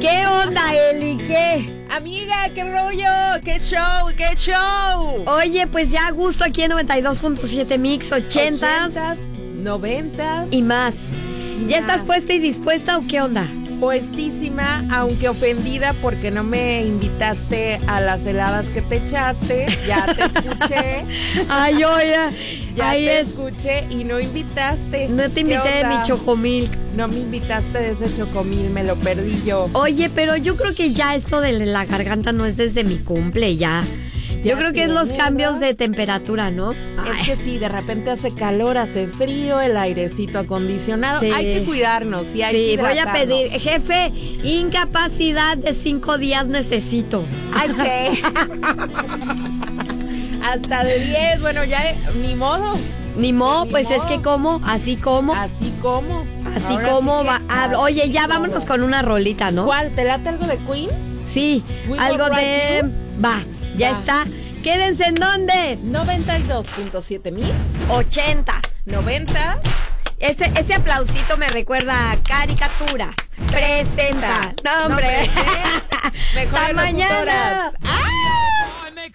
¿Qué onda, Eli? ¿Qué? Amiga, qué rollo, qué show. Oye, pues ya a gusto aquí en 92.7 Mix, 80s, 90s y más. ¿Ya estás puesta y dispuesta o qué onda? Puestísima, aunque ofendida porque no me invitaste a las heladas que te echaste. Ya te escuché. Ay, oye. Ya te escuché y no invitaste. No te invité de mi chocomilk. No me invitaste de ese chocomil, me lo perdí yo. Oye, pero yo creo que ya esto de la garganta no es desde mi cumple, ya. Yo creo que es los cambios de temperatura, ¿no? Es que sí, de repente hace calor, hace frío, el airecito acondicionado. Sí. Hay que cuidarnos, sí, hay que hidratarnos. Voy a pedir, jefe, incapacidad de 5 días necesito. Ay, ¿qué? Hasta de 10, bueno, ya ni modo. Ni modo, pues modo. Es que como, así como. Así como. Así ahora como sí va. Oye, ya como. Vámonos con una rolita, ¿no? ¿Cuál? ¿Te late algo de Queen? Sí, algo de... Va, ya está. Quédense en ¿dónde? 92.7 Mix. 80s. 90. Este aplausito me recuerda a Caricaturas. Presenta. No, hombre. Mejor hasta mañana.